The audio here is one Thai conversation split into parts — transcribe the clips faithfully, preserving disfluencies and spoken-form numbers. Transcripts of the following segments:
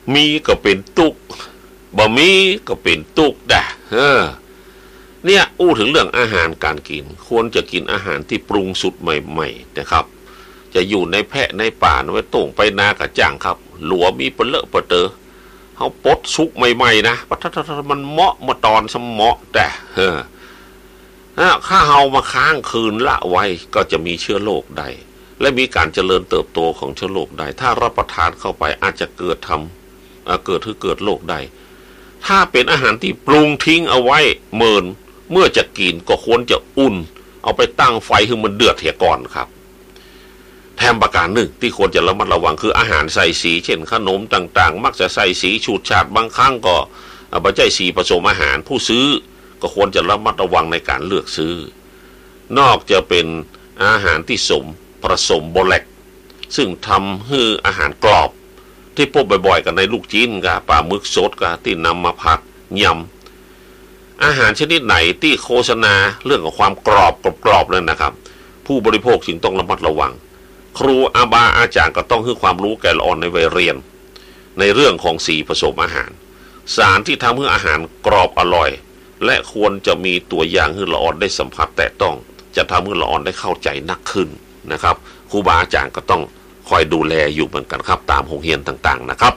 มีก็เป็นตุกบ่มีก็เป็นตุกด่ะเออเนี่ยอู้ถึงเรื่องอาหารการกินควรจะกินอาหารที่ปรุงสุดใหม่ๆนะครับจะอยู่ในแพะในป่าไว้ต่งไปนากระจ่างครับหลัวมีเปเลอะเปเตอเขาปดซุกใหม่ๆนะปัทมันเหมาะมาตอนสมเหมาะแต่เออถ้าเฮามาค้างคืนละไว้ก็จะมีเชื้อโรคได้และมีการเจริญเติบโตของเชื้อโรคได้ถ้ารับประทานเข้าไปอาจจะเกิดทำเกิดที่เกิดโรคได้ถ้าเป็นอาหารที่ปรุงทิ้งเอาไว้เมินเมื่อจะกินก็ควรจะอุ่นเอาไปตั้งไฟให้มันเดือดเสียก่อนครับแถมประการหนึ่งที่ควรจะระมัดระวังคืออาหารใส่สีเช่นขนมต่างๆมักจะใส่สีฉูดฉาดบางครั้งก็ไม่ใช่สีผสมอาหารผู้ซื้อก็ควรจะระมัดระวังในการเลือกซื้อนอกจะเป็นอาหารที่สมผสมโบแลกซึ่งทำให้อาหารกรอบที่พบบ่อยๆกันในลูกชิ้นกับปลาหมึกสดกับที่นำมาผัดยำอาหารชนิดไหนที่โฆษณาเรื่องของความกรอบกรอบๆนั่นนะครับผู้บริโภคจึงต้องระมัดระวังครูอาบาอาจารย์ก็ต้องให้ความรู้แก่ละอ่อนในวัยเรียนในเรื่องของสีผสมอาหารสารที่ทำให้อาหารกรอบอร่อยและควรจะมีตัวอย่างให้ละอ่อนได้สัมผัสแตะต้องจะทำให้ละอ่อนได้เข้าใจนักขึ้นนะครับครูบาอาจารย์ก็ต้องคอยดูแลอยู่เหมือนกันครับตามโรงเรียนต่างๆนะครับ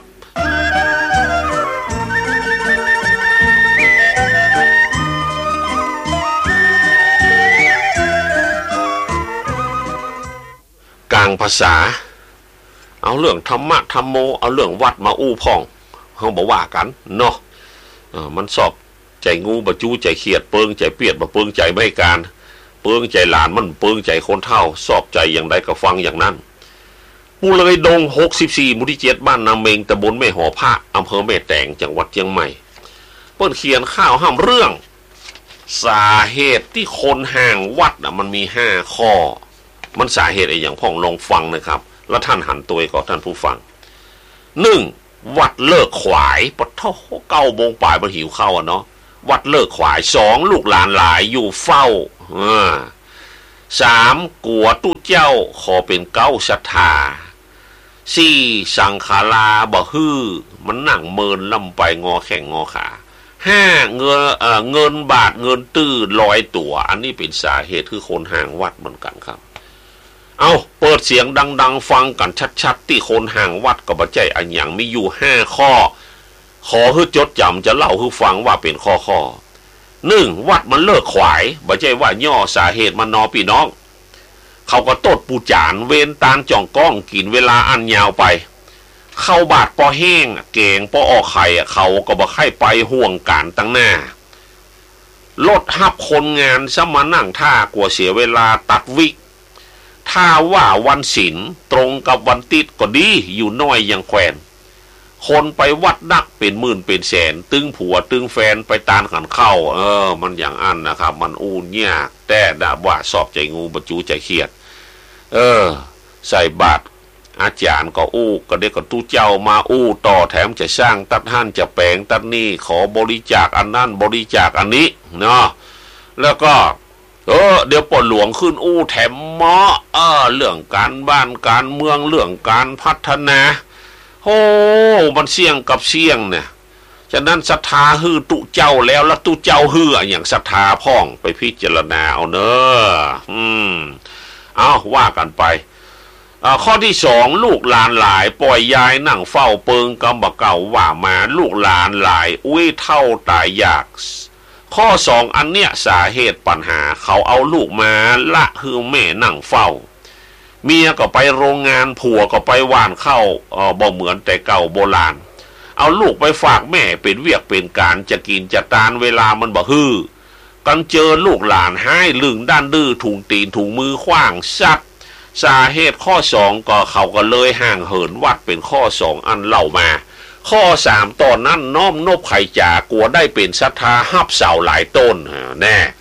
กลางภาษาเอาเรื่องธรรมะธรรมโมเอาเรื่องวัดมาอู้พ่องเขาบอกว่ากันเนาะมันสอบใจงูบะจูใจเขียดเปิงใจเปียดบะเปิงใจไม่การเปิงใจหลานมันเปิงใจคนเฒ่าสอบใจอย่างใดก็ฟังอย่างนั้นมูเลยดงหกสิบสี่หมู่ที่เจ็ดบ้านนาเมงตำบลแม่หอพระอำเภอแม่แตงจังหวัดเชียงใหม่เปิ้นเขียนข้าวห้ามเรื่องสาเหตุที่คนห่างวัดน่ะมันมีห้าข้อมันสาเหตุอะไรอย่างพ่องลองฟังนะครับแล้วท่านหันตัวก็ท่านผู้ฟังหนึ่งวัดเลิกขวายปะเท่าเก้าโมงป่ายมันหิวข้าวอ่ะเนาะวัดเลิกขวายสองลูกหลานหลายอยู่เฝ้าอ่าสามกัวตู้เจ้าขอเป็นเก้าศรัทธาสี่สังขาราบ่ฮื้อมันนั่งเมินลำไปงอแข่งงอขาห้าเงินเอ่อเงินบาทเงินตื้อลอยตัวอันนี้เป็นสาเหตุคือคนห่างวัดเหมือนกันครับเอาเปิดเสียงดังๆฟังกันชัดๆที่คนห่างวัดกับบัจจัยอันอย่างมีอยู่ห้าข้อขอให้จดจำจะเล่าให้ฟังว่าเป็นข้อข้อหนึ่งวัดมันเลิกขวายบัจจัยว่าย่อสาเหตุมันนอพี่น้องเขาก็โตดปูจานเวนตานจ่องก้องกินเวลาอันยาวไปเข้าบาดปอแห้งเก่งปอออกไข่เขาก็บ่ไข่ไปห่วงการตั้งหน้าลดหับคนงานซะมานั่งท่ากว่าเสียเวลาตัดวิกถ้าว่าวันศีลตรงกับวันติดก็ดีอยู่น้อยยังแควนคนไปวัดนักเป็นหมื่นเป็นแสนตึงผัวตึงแฟนไปตานขันเข้าเออมันอย่างอันนะครับมันอู้ยากแต่ดาว่าสอบใจงูบรรจุใจเขียดเออใส่บาตรอาจารย์ก็อู้ก็เด็กก็ตู้เจ้ามาอู้ต่อแถมจะสร้างตัดห้านจะแปลงตัดนี่ขอบริจาคอันนั้นบริจาคอันนี้เนาะแล้วก็เออเดี๋ยวปนหลวงขึ้นอู้แถมหมอเออเรื่องการบ้านการเมืองเรื่องการพัฒนาโอ้มันเสี่ยงกับเสี่ยงเนี่ยฉะนั้นศรัทธาฮือตุเจ้าแล้วแล้วตุเจ้าฮืออย่างศรัทธาพ่องไปพิจารณาเอาเนอะอืมเอาว่ากันไปอ่าข้อที่สองลูกหลานหลายปล่อยยายนั่งเฝ้าเปิงกำบะเก่าว่ามาลูกหลานหลายอุ้ยเท่าตายยากข้อสองอันเนี้ยสาเหตุปัญหาเขาเอาลูกมาละฮือแม่นั่งเฝ้าเมียก็ไปโรงงานผัวก็ไปหว่านเข้าเออบ่เหมือนแต่เก่าโบราณเอาลูกไปฝากแม่เป็นเวียกเป็นการจะกินจะตานเวลามันบ่ฮื้อกันเจอลูกหลานให้ลึงด้านดื้อถุงตีนถุงมือขว้างซัดสาเหตุข้อสองก็เขาก็เลยห่างเหินวัดเป็นข้อสองอันเล่ามาข้อสามตอนนั้นน้อมนบไข่จ่ากลัวได้เป็นศรัทธาฮับเสาหลายต้นแน่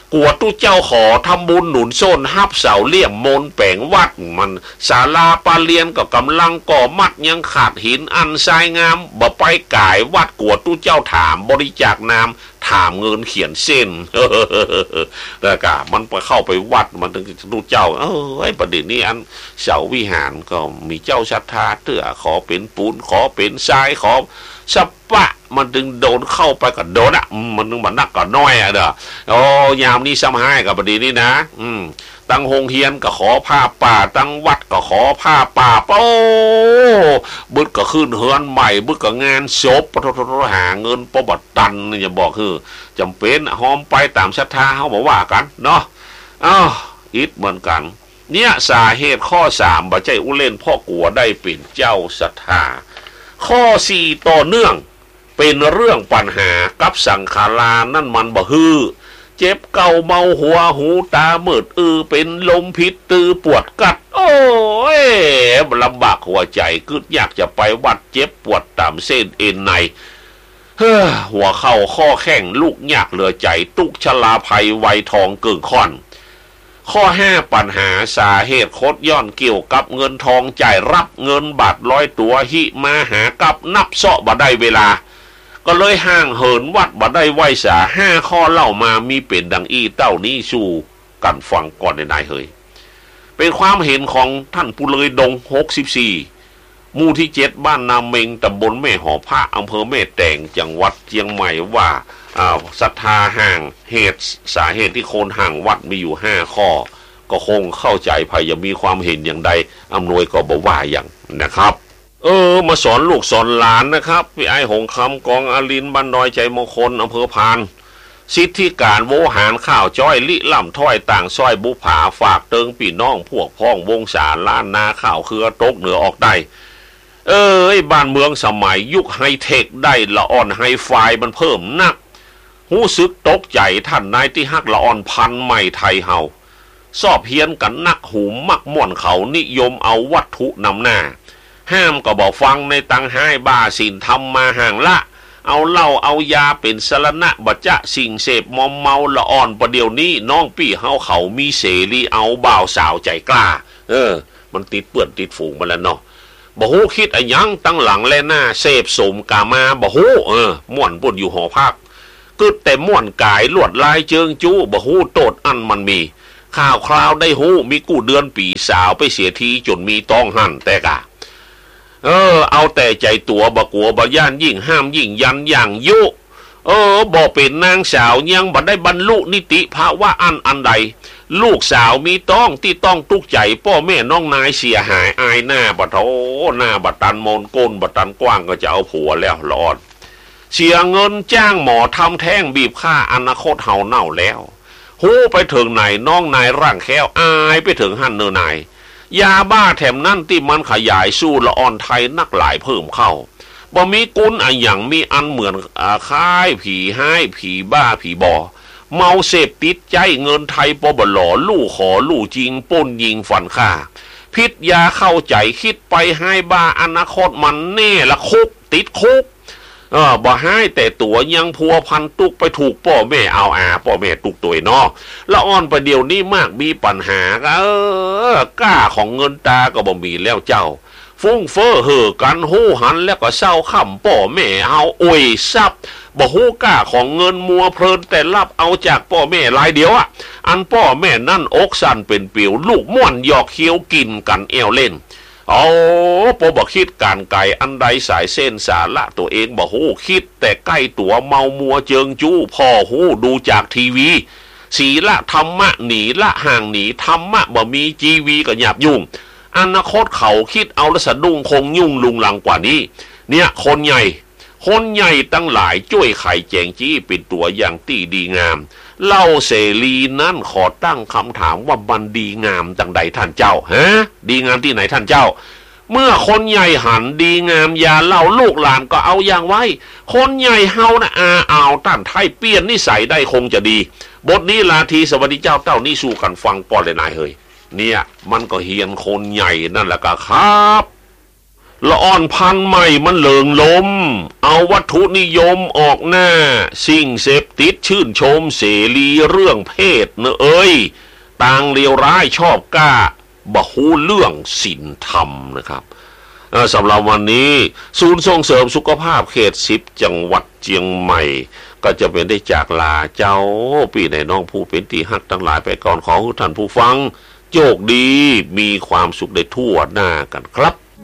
กวดตู้เจ้าขอทำบุญหนุนโซนฮับเสาเลี่ยมมนแปลงวัดมันศาลาปาเลียนก็กำลังก่อมัดยังขาดหินอันทรายงามบ่ไปก่ายวัดกวดตู้เจ้าถามบริจาคน้ำถามเงินเขียนเส้นแล้วก็มันไปเข้าไปวัดมันถึงตู้เจ้าเออไอ้ประเด็นนี้อันเสาวิหารก็มีเจ้าศรัทธาเตื้อขอเป็นปูนขอเป็นทรายขอสปะมันดึงโดนเข้าไปก็โดนอ่ะมันนึงมันนักก็น้อยอ่ะเด้อโอ้ยามนี้ซ้ำให้กับประเด็นนี้นะอืมตั้งโฮงเฮียนก็ขอผ้าป่าตั้งวัดก็ขอผ้าป่าโอ้บึดก็ขึ้นเฮือนใหม่บึดก็งานศพปทหาเงินปบัดตันนี่จะบอกคือจำเป็นหอมไปตามศรัทธาเขาบอกว่ากันเนาะอ้าวอิดเหมือนกันเนี่ยสาเหตุข้อสามบ่ใจอุเล่นพ่อกลัวได้เป็นเจ้าศรัทธาข้อสี่ต่อเนื่องเป็นเรื่องปัญหากับสังขารานั่นมันบ่ฮือเจ็บเก่าเมาหัวหูตามืดอือเป็นลมพิษตือปวดกัดโอ้ยลำบากหัวใจกึดอยากจะไปวัดเจ็บปวดตามเส้นเอ็นในเฮ้อหัวเข่าข้อแข้งลูกยากเหลือใจตุกชลาภัยไวทองเกิงค่อนข้อห้าปัญหาสาเหตุคดย้อนเกี่ยวกับเงินทองจ่ายรับเงินบาทร้อยตัวหิมาหากับนับเสาะบ่ได้เวลาก็เลยห่างเหินวัดบ่ได้ไหวสาห้าข้อเล่ามามีเป็นดังอี้เต้านี้สู่กันฟังก่อนในนายเฮยเป็นความเห็นของท่านผู้เลยดงหกสิบสี่หมู่ที่เจ็ดบ้านนาเมงตำบลแม่หอพระอำเภอแม่แตงจังหวัดเชียงใหม่ว่าศรัทธาห่างเหตุสาเหตุที่โคนห่างวัดมีอยู่ห้าข้อก็คงเข้าใจภายยังมีความเห็นอย่างใดอำนวยก็บอกว่าอย่างนะครับเออมาสอนลูกสอนหลานนะครับพี่ไอ้หงคำกองอารินบ้านดอยใจมงคลอำเภอพานสิทธิการโวหารข้าวจ้อยลิล่ำถ้อยต่างซ้อยบุผาฝากเติงปีน้องพวกพ้องวงศาล้านนาข้าวเครือตกเหนือออกได้เออบ้านเมืองสมัยยุคไฮเทคได้ละอ่อนไฮไฟมันเพิ่มนักหูซึกตกใจท่านนายที่ฮักละอ่อนพันใหม่ไทยเฮาสอบเพียนกันนักหูมักม่วนเขานิยมเอาวัตถุนำหน้าห้ามก็บอกฟังในตังห้บาสินทำมาห่างละเอาเหล้าเอายาเป็นสารณะบัจจะสิ่งเสพมอมเมาละอ่อนประเดี๋ยวนี้น้องปี่เฮาเขามีเสรีเอาบ่าวสาวใจกล้าเออมันติดเปื้อนติดฝูงมาแล้วเนาะบ่ฮู้คิดอะยังตั้งหลังและหน้าเสพสมกามาบ่ฮู้เออม่วนปุ่นอยู่หอพักกึดแต่ม่วนกายลวดลายเจิงจู้บ่ฮู้โตดอันมันมีข่าวคราวได้ฮู้มีกู้เดือนปีสาวไปเสียทีจนมีต้องหั่นแต่กะเออเอาแต่ใจตัวบ่กลัวบ่ย่านยิ่งห้ามยิ่งยันอย่างยุเออบ่เป็นนางสาวยังบ่ได้บรรลุนิติภาวะอันอันใดลูกสาวมีต้องที่ต้องตุกใจพ่อแม่น้องนายเสียหายอายหน้าบ่โถหน้าบ่ตันมนก้นบ่ตันกว้างก็จะเอาผัวแล้วรอดเสียเงินจ้างหมอทำแท้งบีบฆ่าอนาคตเฮาเน่าแล้วฮู้ไปถึงไหนน้องนายร่างแค้วอายไปถึงหั่นเนื้อนายยาบ้าแถมนั่นที่มันขยายสู้ละอ่อนไทยนักหลายเพิ่มเข้าบ่มีกุนอันอย่างมีอันเหมือนอาค่ายผีให้ผีบ้าผีบอเมาเสพติดใจเงินไทยปบหล่อลู่ขอลู่จริงป้นยิงฝันฆ่าพิษยาเข้าใจคิดไปให้บ้าอนาคตมันแน่ละคุกติดคุกเออบ่ให้แต่ตัวยังพัวพันตุกไปถูกพ่อแม่เอาอาพ่อแม่ตุกตัวเนาะละอ่อนประเดี๋ยวนี้มากมีปัญหาเออกล้าของเงินตาก็บ่มีแล้วเจ้าฟุ้งเฟ้อเห่อกันหู้หันแล้วก็เศร้าค่ำพ่อแม่เอาโอยซับบ่ฮู้กล้าของเงินมัวเพลินแต่รับเอาจากพ่อแม่รายเดียวอ่ะอันพ่อแม่นั่นอกสั่นเป็นเปียวลูกม่วนหยอกเคี้ยวกินกันเอวเล่นเอาปบ่คิดการไก่อันใดสายเส้นสาละตัวเองบ่ฮู้คิดแต่ใกล้ตัวเมามัวเจิงจู้พ่อฮู้ดูจากทีวีศีละธรรมะหนีละห่างหนีธรรมะบ่มีจีวีก็หยาบยุ่งอนาคตเขาคิดเอาละสะดุ้งคงยุ่งลุงลังกว่านี้เนี่ยคนใหญ่คนใหญ่ตั้งหลายจ้วยไข่แจงจี้เป็นตัวอย่างที่ดีงามเล่าเสรีนั่นขอตั้งคำถามว่ามันดีงามจังใดท่านเจ้าฮะดีงามที่ไหนท่านเจ้าเมื่อคนใหญ่หันดีงามอย่าเล่าลูกหลานก็เอาอย่างไว้คนใหญ่เฮานะอาเอาต้านไทยเปลี่ยนนิสัยได้คงจะดีบทนี้ลาทีสวัสดีเจ้าเต้านี่สู่กันฟังก่อนเลยนายเฮ้ยเนี่ยมันก็เฮียนคนใหญ่นั่นแหละก็ครับละอ่อนพันใหม่มันเหลิงลมเอาวัตถุนิยมออกหน้าสิ่งเสพติดชื่นชมเสรีเรื่องเพศเนอะเอ้ยต่างเลวร้ายชอบกล้าบะฮูเรื่องศีลธรรมนะครับสำหรับวันนี้ศูนย์ส่งเสริมสุขภาพเขตสิบจังหวัดเชียงใหม่ก็จะเป็นได้จากลาเจ้าปีในน้องผู้เป็นตีฮักทั้งหลายไปก่อนขอทุกท่านผู้ฟังโชคดีมีความสุขได้ทั่วหน้ากันครับ